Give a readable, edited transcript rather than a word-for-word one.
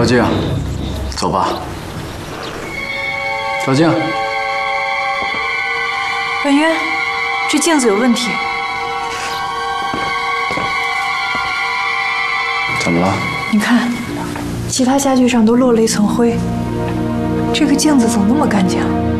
小静，走吧。小静， 婉约，这镜子有问题。 怎么了？ 你看，其他家具上都落了一层灰，这个镜子怎么那么干净？